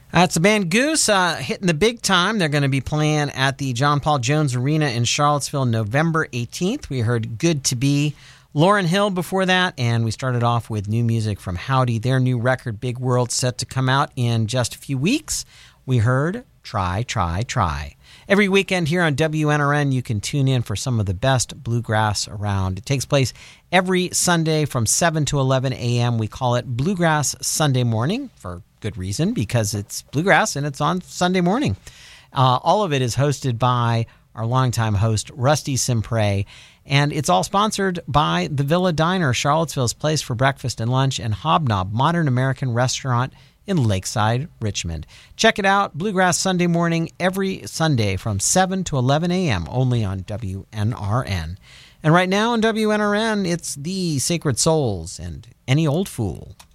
It's the band Goose hitting the big time. They're going to be playing at the John Paul Jones Arena in Charlottesville November 18th. We heard Good to Be, Lauryn Hill before that, and we started off with new music from Howdy. Their new record, Big World, set to come out in just a few weeks. We heard Try, Try, Try. Every weekend here on WNRN, you can tune in for some of the best bluegrass around. It takes place every Sunday from 7 to 11 a.m. We call it Bluegrass Sunday Morning for good reason, because it's bluegrass and it's on Sunday morning. All of it is hosted by our longtime host, Rusty Simpre, and it's all sponsored by the Villa Diner, Charlottesville's place for breakfast and lunch, and Hobnob, modern American restaurant in Lakeside, Richmond. Check it out, Bluegrass Sunday Morning, every Sunday from 7 to 11 a.m., only on WNRN. And right now on WNRN, it's The Sacred Souls and Any Old Fool.